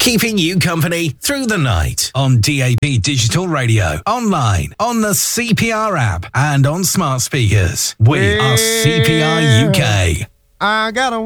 keeping you company through the night on DAB Digital Radio, online, on the CPR app, and on smart speakers. We are CPR UK. I got a